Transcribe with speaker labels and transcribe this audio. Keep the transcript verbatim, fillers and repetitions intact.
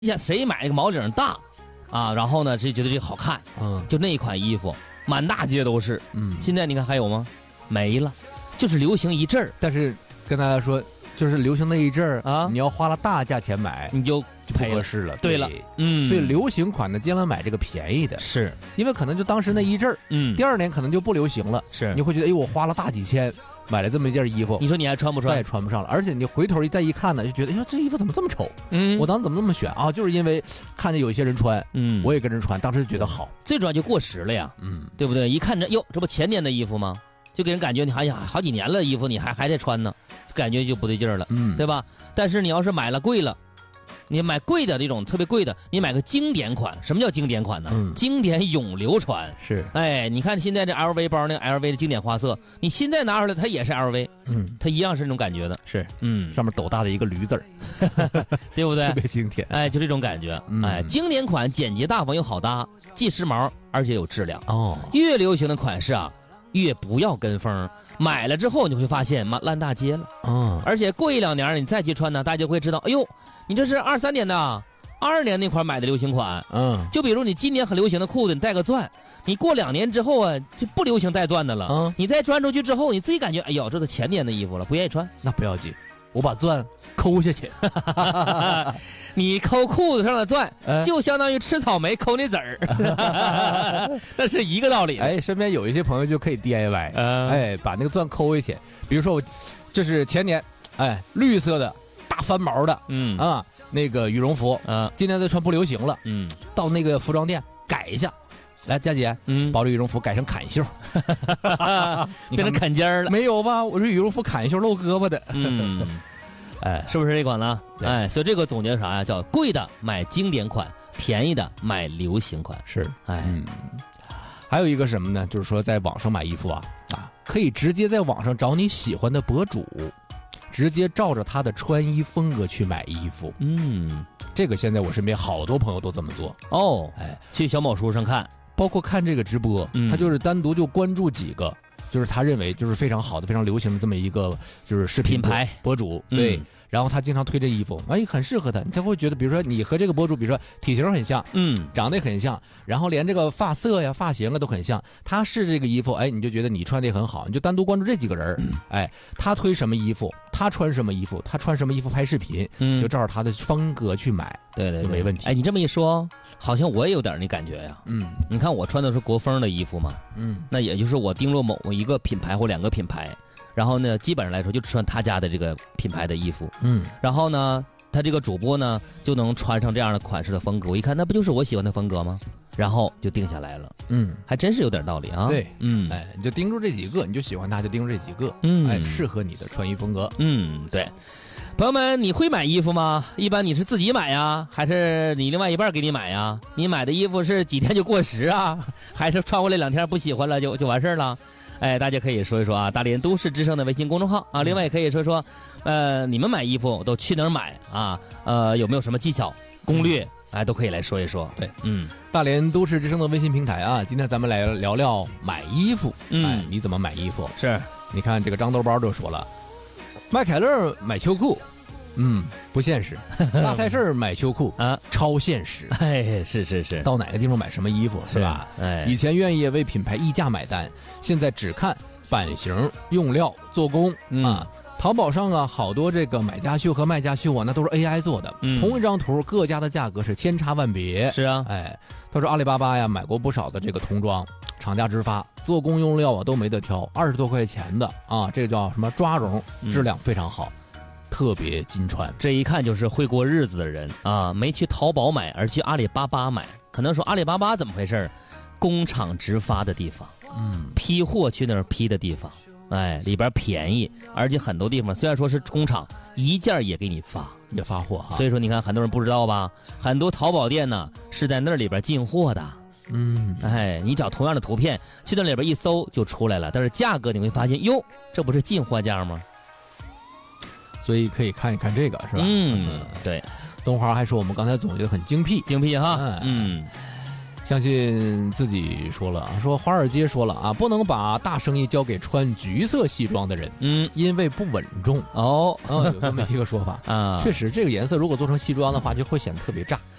Speaker 1: 像谁买那个毛领大，啊，然后呢，这觉得这个好看，嗯，就那一款衣服，满大街都是，嗯，现在你看还有吗？没了，就是流行一阵儿，
Speaker 2: 但是跟大家说，就是流行那一阵儿啊，你要花了大价钱买，
Speaker 1: 你就
Speaker 2: 就不合适了。
Speaker 1: 对了，嗯，
Speaker 2: 所以流行款呢，尽量买这个便宜的，
Speaker 1: 是
Speaker 2: 因为可能就当时那一阵儿，嗯，第二年可能就不流行了，
Speaker 1: 是，
Speaker 2: 你会觉得，哎，我花了大几千。买了这么一件衣服，
Speaker 1: 你说你还穿不穿？
Speaker 2: 再也穿不上了。而且你回头一再一看呢，就觉得，哎呀，这衣服怎么这么丑？嗯，我当时怎么那么选啊？就是因为看见有一些人穿，嗯，我也跟着穿，当时就觉得好。
Speaker 1: 最主要就过时了呀，嗯，对不对？一看着，哟，这不前年的衣服吗？就给人感觉你哎呀，好几年了衣服你还还在穿呢，感觉就不对劲儿了，嗯，对吧？但是你要是买了贵了。你买贵的这种特别贵的，你买个经典款。什么叫经典款呢？嗯、经典永流传。
Speaker 2: 是，
Speaker 1: 哎，你看现在这 L V 包，那个 L V 的经典花色，你现在拿出来它也是 L V， 嗯，它一样是那种感觉的。
Speaker 2: 是，嗯，上面斗大的一个驴字儿，
Speaker 1: 对不对？
Speaker 2: 特别经典。
Speaker 1: 哎，就这种感觉。嗯、哎，经典款简洁大方又好搭，既时髦而且有质量。哦，越流行的款式啊，越不要跟风。买了之后你会发现妈烂大街了，嗯，而且过一两年你再去穿呢，大家就会知道，哎呦，你这是二三年的，二二年那块买的流行款，嗯，就比如你今年很流行的裤子，你带个钻，你过两年之后啊就不流行带钻的了，嗯，你再穿出去之后，你自己感觉，哎呦，这是前年的衣服了，不愿意穿，
Speaker 2: 那不要紧，我把钻抠下去，
Speaker 1: 你抠裤子上的钻，呃、就相当于吃草莓抠那籽儿，那是一个道理。
Speaker 2: 哎，身边有一些朋友就可以 D I Y，、呃、哎，把那个钻抠下去。比如说我，这是前年，哎，绿色的大翻毛的，嗯啊，那个羽绒服，嗯、呃，今年再穿不流行了，嗯，到那个服装店改一下。来，佳姐，嗯，把这羽绒服改成坎袖，
Speaker 1: 变成坎肩了。
Speaker 2: 没有吧？我这羽绒服坎袖露胳膊的，嗯。
Speaker 1: 哎，是不是这款呢？哎，所以这个总结啥呀？叫贵的买经典款，便宜的买流行款。
Speaker 2: 是，哎，嗯，还有一个什么呢？就是说在网上买衣服啊，啊，可以直接在网上找你喜欢的博主，直接照着他的穿衣风格去买衣服。嗯，这个现在我身边好多朋友都这么做。
Speaker 1: 哦，哎，去小某书上看，
Speaker 2: 包括看这个直播，嗯、他就是单独就关注几个。就是他认为就是非常好的、非常流行的这么一个就是视频
Speaker 1: 品牌
Speaker 2: 博主，对，嗯、然后他经常推这衣服，哎，很适合他，他会觉得，比如说你和这个博主，比如说体型很像，嗯，长得也很像，然后连这个发色呀、发型啊都很像，他试这个衣服，哎，你就觉得你穿的也很好，你就单独关注这几个人，嗯、哎，他推什么衣服，他穿什么衣服，他穿什么衣服拍视频，嗯，就照着他的风格去买，
Speaker 1: 对 对, 对，
Speaker 2: 就没问题。
Speaker 1: 哎，你这么一说，好像我也有点那感觉呀，嗯，你看我穿的是国风的衣服嘛，嗯，那也就是我盯着某一个品牌或两个品牌，然后呢，基本上来说就穿他家的这个品牌的衣服，嗯，然后呢，他这个主播呢就能穿上这样的款式的风格，我一看那不就是我喜欢的风格吗？然后就定下来了，嗯，还真是有点道理啊。
Speaker 2: 对，嗯，哎，你就盯住这几个，你就喜欢他，就盯住这几个，嗯，哎，适合你的穿衣风格，
Speaker 1: 嗯，对。朋友们，你会买衣服吗？一般你是自己买呀，还是你另外一半给你买呀？你买的衣服是几天就过时啊，还是穿过来两天不喜欢了就就完事了？哎，大家可以说一说啊，大连都市之声的微信公众号啊，另外也可以说说，呃，你们买衣服都去哪儿买啊？呃，有没有什么技巧、攻略？哎，都可以来说一说。
Speaker 2: 对，嗯，大连都市之声的微信平台啊，今天咱们来聊聊买衣服。嗯，哎，你怎么买衣服？
Speaker 1: 是，
Speaker 2: 你看这个张兜包就说了，迈凯勒买秋裤。嗯，不现实。大菜市买秋裤啊，超现实。
Speaker 1: 哎，是是是，
Speaker 2: 到哪个地方买什么衣服是吧？哎，以前愿意为品牌溢价买单，现在只看版型、用料、做工、嗯、啊。淘宝上啊，好多这个买家秀和卖家秀啊，那都是 A I 做的。嗯、同一张图，各家的价格是千差万别。
Speaker 1: 是啊，
Speaker 2: 哎，他说阿里巴巴呀，买过不少的这个童装，厂家直发，做工用料啊都没得挑，二十多块钱的啊，这叫什么抓绒，质量非常好。嗯，特别金穿，
Speaker 1: 这一看就是会过日子的人啊！没去淘宝买，而去阿里巴巴买。可能说阿里巴巴怎么回事？工厂直发的地方，嗯，批货去那儿批的地方，哎，里边便宜，而且很多地方虽然说是工厂，一件也给你发，
Speaker 2: 也发货哈。
Speaker 1: 所以说你看，很多人不知道吧？很多淘宝店呢是在那里边进货的。嗯，哎，你找同样的图片去那里边一搜就出来了，但是价格你会发现，哟，这不是进货价吗？
Speaker 2: 所以可以看一看这个是吧？嗯，
Speaker 1: 对。
Speaker 2: 东华还说我们刚才总结的很精辟，
Speaker 1: 精辟哈。嗯，
Speaker 2: 相信自己说了啊，说华尔街说了啊，不能把大生意交给穿橘色西装的人，嗯，因为不稳重。
Speaker 1: 哦，
Speaker 2: 嗯，有这么一个说法啊，确实，这个颜色如果做成西装的话，就会显得特别炸。